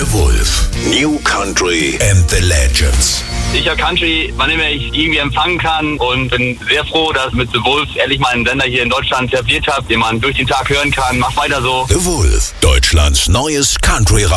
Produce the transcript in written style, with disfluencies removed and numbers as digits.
The Wolf. New Country and the Legends. Ich höre Country, wann immer ich irgendwie empfangen kann und bin sehr froh, dass mit The Wolf ehrlich mal einen Sender hier in Deutschland etabliert habe, den man durch den Tag hören kann. Mach weiter so. The Wolf, Deutschlands neues Country